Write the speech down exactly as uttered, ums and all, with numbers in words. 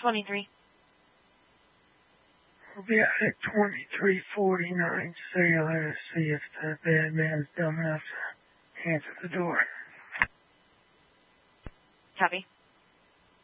twenty-three. We'll be out at twenty-three forty-nine. Say hello to see if the bad man's dumb enough to answer the door. Copy.